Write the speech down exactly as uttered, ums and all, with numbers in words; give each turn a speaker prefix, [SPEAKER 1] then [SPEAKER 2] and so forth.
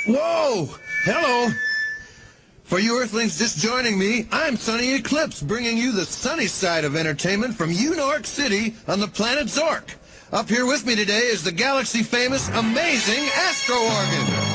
[SPEAKER 1] Whoa! Hello! For you Earthlings just joining me, I'm Sunny Eclipse, bringing you the sunny side of entertainment from Unork City on the planet Zork. Up here with me today is the galaxy-famous, amazing Astro Organ.